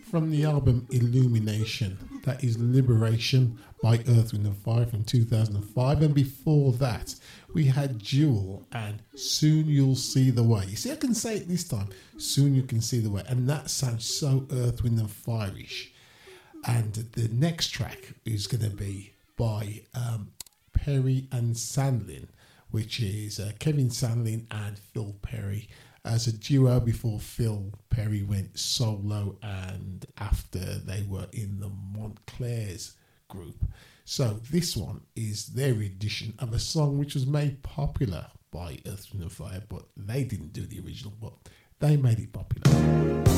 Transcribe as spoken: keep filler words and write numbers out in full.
from the album Illumination. That is Liberation by Earth, Wind and Fire from two thousand five. And before that, we had Jewel and Soon You'll See the Way. You see, I can say it this time. Soon You Can See the Way. And that sounds so Earth, Wind and Fire-ish. And the next track is going to be by um, Perry and Sandlin, which is uh, Kevin Sandlin and Phil Perry as a duo before Phil Perry went solo and after they were in the Montclairs group. So this one is their edition of a song which was made popular by Earth, Wind and Fire, but they didn't do the original, but they made it popular.